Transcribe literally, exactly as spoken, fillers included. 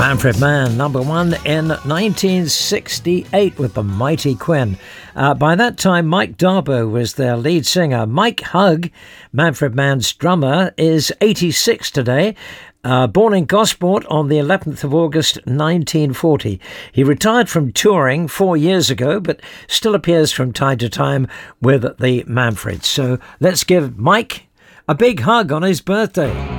Manfred Mann, number one in nineteen sixty-eight with the Mighty Quinn. Uh, by that time, Mike Darbo was their lead singer. Mike Hug, Manfred Mann's drummer, is eighty-six today. Uh, born in Gosport on the eleventh of August nineteen forty. He retired from touring four years ago, but still appears from time to time with the Manfreds. So let's give Mike a big hug on his birthday.